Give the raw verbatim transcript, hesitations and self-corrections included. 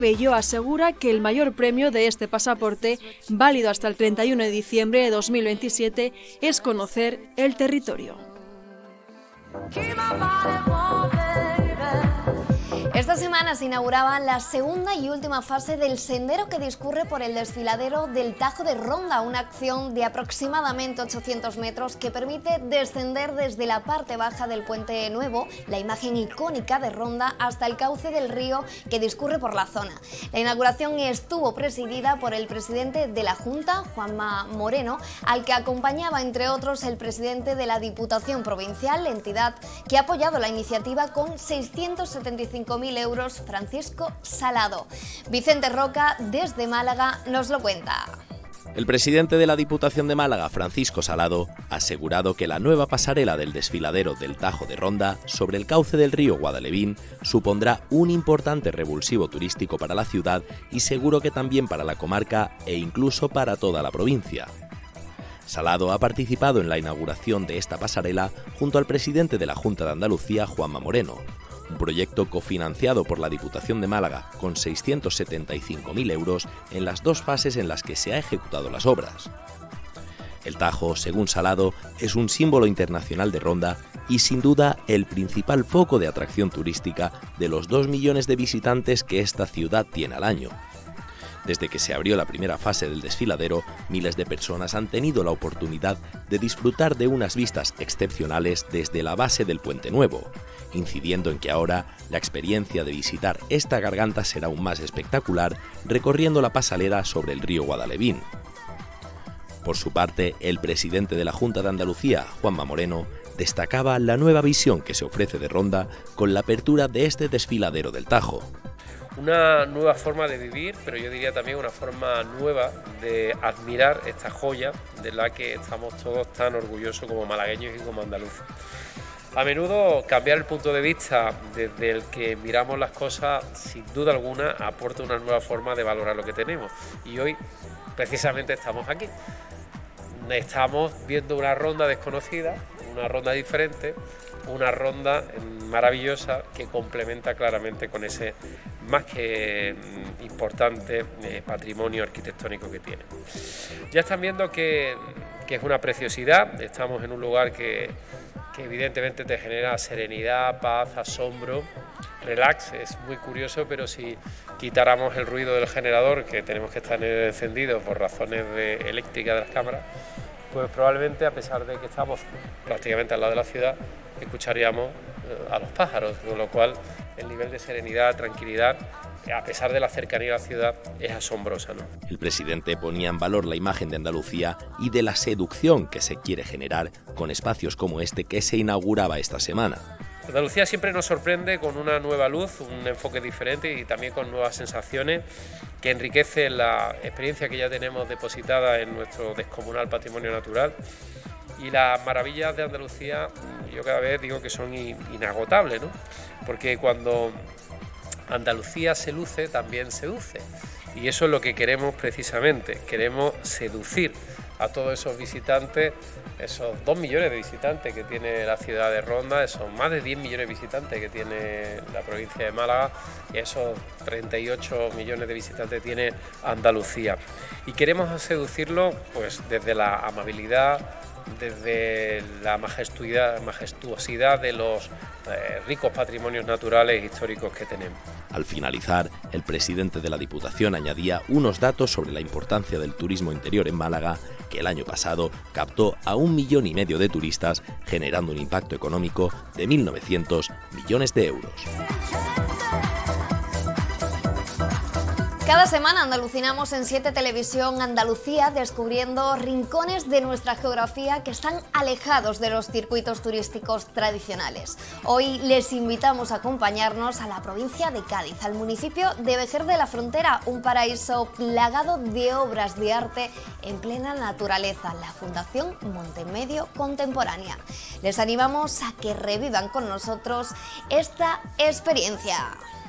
Peugeot asegura que el mayor premio de este pasaporte, válido hasta el treinta y uno de diciembre de dos mil veintisiete, es conocer el territorio. Esta semana se inauguraba la segunda y última fase del sendero que discurre por el desfiladero del Tajo de Ronda, una acción de aproximadamente ochocientos metros que permite descender desde la parte baja del Puente Nuevo, la imagen icónica de Ronda, hasta el cauce del río que discurre por la zona. La inauguración estuvo presidida por el presidente de la Junta, Juanma Moreno, al que acompañaba, entre otros, el presidente de la Diputación Provincial, entidad que ha apoyado la iniciativa con seiscientos setenta y cinco mil euros, Francisco Salado. Vicente Roca, desde Málaga, nos lo cuenta. El presidente de la Diputación de Málaga, Francisco Salado, ha asegurado que la nueva pasarela del desfiladero del Tajo de Ronda sobre el cauce del río Guadalevín supondrá un importante revulsivo turístico para la ciudad y seguro que también para la comarca e incluso para toda la provincia. Salado ha participado en la inauguración de esta pasarela junto al presidente de la Junta de Andalucía, Juanma Moreno, un proyecto cofinanciado por la Diputación de Málaga con seiscientos setenta y cinco mil euros en las dos fases en las que se ha ejecutado las obras. El Tajo, según Salado, es un símbolo internacional de Ronda y sin duda el principal foco de atracción turística de los dos millones de visitantes que esta ciudad tiene al año. Desde que se abrió la primera fase del desfiladero, miles de personas han tenido la oportunidad de disfrutar de unas vistas excepcionales desde la base del Puente Nuevo, incidiendo en que ahora la experiencia de visitar esta garganta será aún más espectacular recorriendo la pasarela sobre el río Guadalevín. Por su parte, el presidente de la Junta de Andalucía, Juanma Moreno, destacaba la nueva visión que se ofrece de Ronda con la apertura de este desfiladero del Tajo. Una nueva forma de vivir, pero yo diría también una forma nueva de admirar esta joya de la que estamos todos tan orgullosos como malagueños y como andaluces. A menudo cambiar el punto de vista desde el que miramos las cosas, sin duda alguna, aporta una nueva forma de valorar lo que tenemos. Y hoy, precisamente, estamos aquí. Estamos viendo una ronda desconocida, una ronda diferente, una ronda maravillosa que complementa claramente con ese más que importante eh, patrimonio arquitectónico que tiene. Ya están viendo que, que es una preciosidad, estamos en un lugar que, que evidentemente te genera serenidad, paz, asombro, relax, es muy curioso, pero si quitáramos el ruido del generador, que tenemos que estar encendido por razones de eléctricas de las cámaras, pues probablemente, a pesar de que estamos prácticamente al lado de la ciudad, escucharíamos a los pájaros, con lo cual el nivel de serenidad, tranquilidad, a pesar de la cercanía a la ciudad, es asombrosa, ¿no? El presidente ponía en valor la imagen de Andalucía y de la seducción que se quiere generar con espacios como este que se inauguraba esta semana. Andalucía siempre nos sorprende con una nueva luz, un enfoque diferente y también con nuevas sensaciones que enriquecen la experiencia que ya tenemos depositada en nuestro descomunal patrimonio natural. Y las maravillas de Andalucía, yo cada vez digo que son inagotables, ¿no? Porque cuando Andalucía se luce, también seduce. Y eso es lo que queremos precisamente, queremos seducir a todos esos visitantes, esos dos millones de visitantes que tiene la ciudad de Ronda, esos más de diez millones de visitantes que tiene la provincia de Málaga y esos treinta y ocho millones de visitantes que tiene Andalucía. Y queremos seducirlo pues desde la amabilidad, desde la majestuosidad, majestuosidad de los eh, ricos patrimonios naturales e históricos que tenemos. Al finalizar, el presidente de la Diputación añadía unos datos sobre la importancia del turismo interior en Málaga, que el año pasado captó a un millón y medio de turistas, generando un impacto económico de mil novecientos millones de euros. Cada semana andalucinamos en siete Televisión Andalucía descubriendo rincones de nuestra geografía que están alejados de los circuitos turísticos tradicionales. Hoy les invitamos a acompañarnos a la provincia de Cádiz, al municipio de Vejer de la Frontera, un paraíso plagado de obras de arte en plena naturaleza, la Fundación Montemedio Contemporánea. Les animamos a que revivan con nosotros esta experiencia.